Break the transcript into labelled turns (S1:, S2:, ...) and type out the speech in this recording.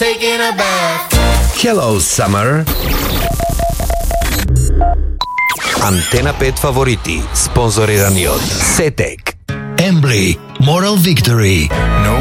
S1: taking a bath.
S2: Hello, summer! Antena 5 favoriti, sponzorirani od Setek, Embry, Moral Victory,